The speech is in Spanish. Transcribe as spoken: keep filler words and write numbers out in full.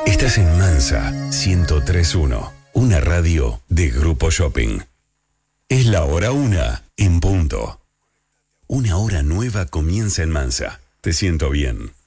Estás en Mansa ciento tres punto uno, una radio de Grupo Shopping. Es la hora una en punto. Una hora nueva comienza en Mansa. Te siento bien.